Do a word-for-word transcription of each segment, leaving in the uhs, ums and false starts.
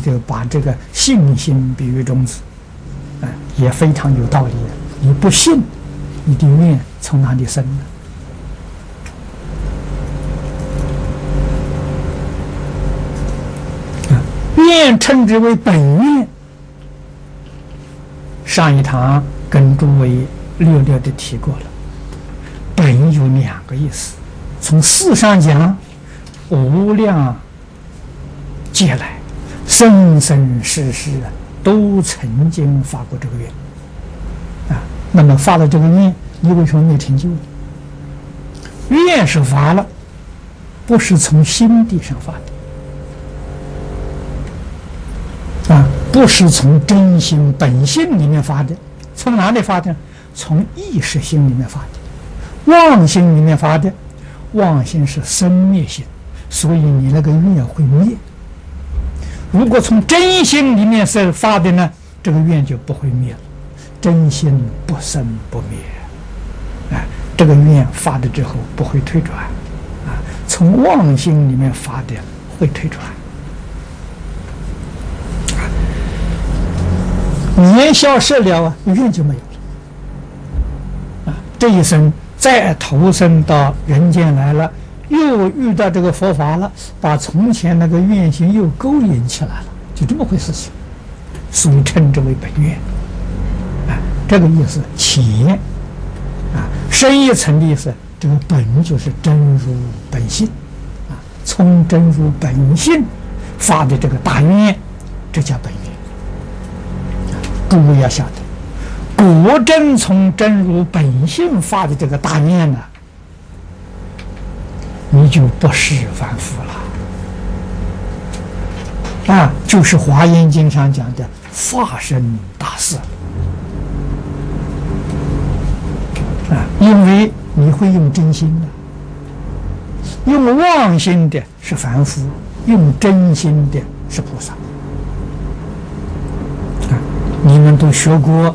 就把这个信心比喻种子，啊，也非常有道理的。你不信，你的愿从哪里生呢？啊，愿称之为本愿。上一堂跟诸位略略的提过了，本有两个意思。从事上讲，无量劫来，生生世世啊，都曾经发过这个愿啊。那么发了这个愿，你为什么没成就呢？愿是发了，不是从心地上发的啊，不是从真心本性里面发的，从哪里发的？从意识心里面发的，妄心里面发的。妄心是生灭心，所以你那个愿会灭。如果从真心里面是发的呢，这个愿就不会灭了。真心不生不灭，哎，这个愿发的之后不会退转，啊，从妄心里面发的会退转。年消失了啊，愿就没有了。啊，这一生再投生到人间来了，又遇到这个佛法了，把从前那个愿心又勾引起来了，就这么回事情，所以称之为本愿。啊，这个意思且啊，深一层的意思，这个本就是真如本性啊，从真如本性发的这个大愿，这叫本愿。诸位要晓得，果真从真如本性发的这个大愿呢，你就不是凡夫了啊！就是《华严经》上讲的法身大事啊！因为你会用真心的，用妄心的是凡夫，用真心的是菩萨。啊，你们都学过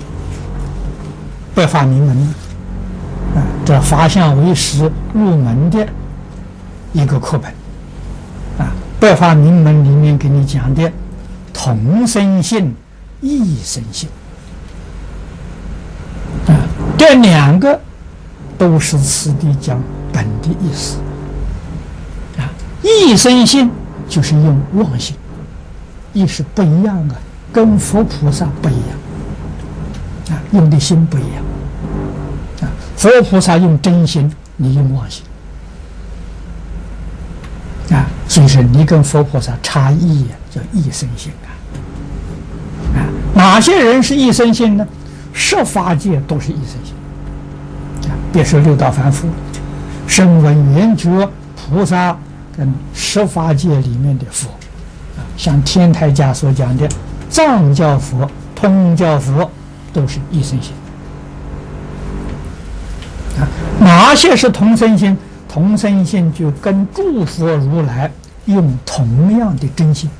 百法明门啊，这法相唯识入门的一个课本啊，百法明门里面给你讲的同生性、异生性啊，这两个都是此地讲本的意思啊。异生性就是用妄心，意识不一样啊，跟佛菩萨不一样啊，用的心不一样。佛菩萨用真心，你用妄心啊，所以说你跟佛菩萨差异啊，叫异生性啊。啊，哪些人是异生性呢？十法界都是异生性啊，别说六道凡夫，声闻缘觉菩萨跟十法界里面的佛啊，像天台家所讲的藏教佛、通教佛，都是异生性。哪些是同生性？同生性就跟诸佛如来用同样的真心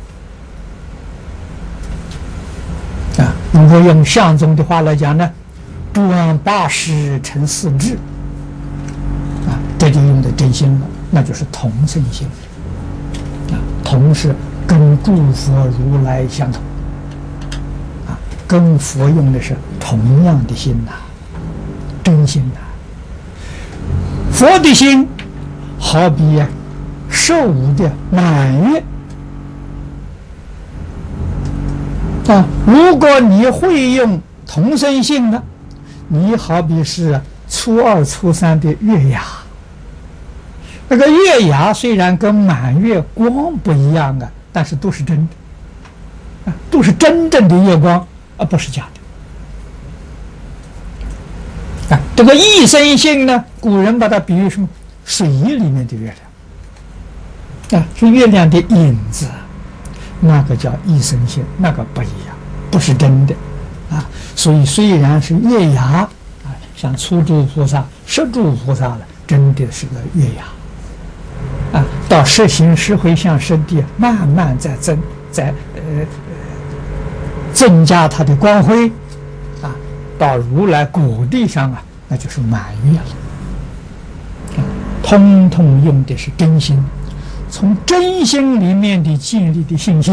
啊。如果用相宗的话来讲呢，不按八十成四智啊，这就用的真心了，那就是同生性啊。同是跟诸佛如来相同啊，跟佛用的是同样的心呐、啊，真心呐、啊。佛的心好比十五的满月啊，如果你会用同生性的，你好比是初二、初三的月牙。那个月牙虽然跟满月光不一样啊，但是都是真的啊，都是真正的月光，而不是假的。啊，这个异生性呢，古人把它比喻什么？水里面的月亮，啊，是月亮的影子，那个叫异生性，那个不一样，不是真的，啊，所以虽然是月牙，啊，像初住菩萨、十住菩萨了，真的是个月牙，啊，到十行、十回向、十地，慢慢在增，在呃增加它的光辉。到如来果地上啊，那就是满月了。通通用的是真心，从真心里面的建立的信心。